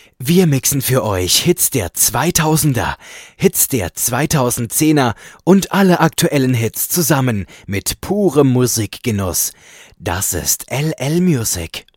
Wir mixen für euch Hits der 2000er, Hits der 2010er und alle aktuellen Hits zusammen mit purem Musikgenuss. Das ist LL Music.